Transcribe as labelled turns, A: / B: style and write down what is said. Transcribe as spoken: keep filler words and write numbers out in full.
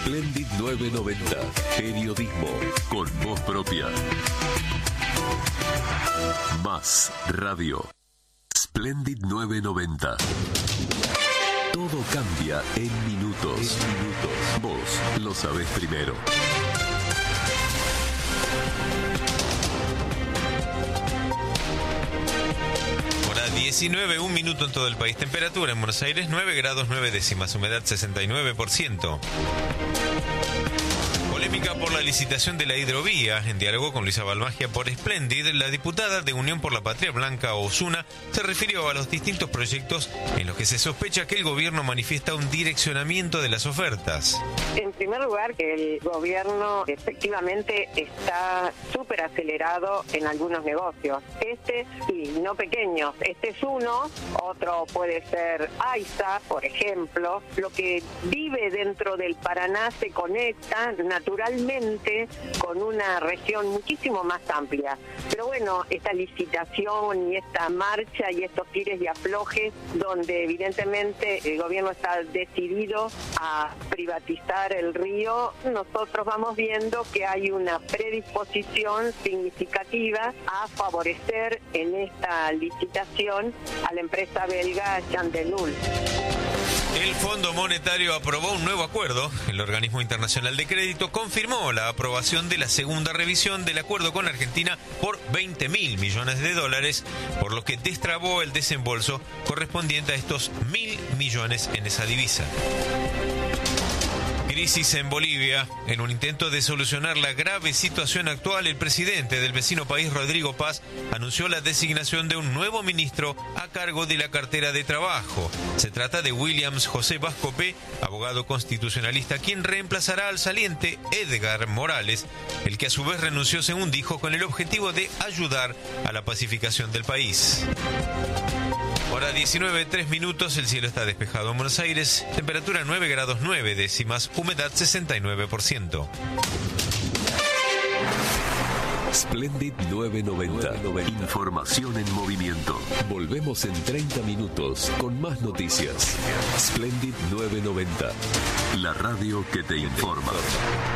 A: Splendid novecientos noventa. Periodismo con voz propia. Más radio. Splendid novecientos noventa. Todo cambia en minutos. En minutos. Vos lo sabés primero.
B: Hora diecinueve, un minuto en todo el país. Temperatura en Buenos Aires nueve grados nueve décimas. Humedad sesenta y nueve por ciento. Polémica por la licitación de la hidrovía. En diálogo con Luisa Balmagia por Splendid, la diputada de Unión por la Patria, Blanca Osuna, se refirió a los distintos proyectos en los que se sospecha que el gobierno manifiesta un direccionamiento de las ofertas.
C: En primer lugar, que el gobierno efectivamente está súper acelerado en algunos negocios. Este, y no pequeños, este es uno, otro puede ser AISA, por ejemplo. Lo que vive dentro del Paraná se conecta naturalmente con una región muchísimo más amplia. Pero bueno, esta licitación y esta marcha y estos tires y aflojes, donde evidentemente el gobierno está decidido a privatizar el río, nosotros vamos viendo que hay una predisposición significativa a favorecer en esta licitación a la empresa belga Chandelul.
B: El Fondo Monetario aprobó un nuevo acuerdo. El organismo internacional de crédito confirmó la aprobación de la segunda revisión del acuerdo con Argentina por veinte mil millones de dólares, por lo que destrabó el desembolso correspondiente a estos mil millones en esa divisa. Crisis en Bolivia. En un intento de solucionar la grave situación actual, el presidente del vecino país, Rodrigo Paz, anunció la designación de un nuevo ministro a cargo de la cartera de trabajo. Se trata de Williams José Vascopé, abogado constitucionalista, quien reemplazará al saliente Edgar Morales, el que a su vez renunció, según dijo, con el objetivo de ayudar a la pacificación del país. Hora diecinueve, tres minutos, el cielo está despejado en Buenos Aires, temperatura nueve grados nueve décimas, humedad sesenta y nueve por ciento.
A: Splendid novecientos noventa. Información en movimiento. Volvemos en treinta minutos con más noticias. Splendid novecientos noventa. La radio que te informa.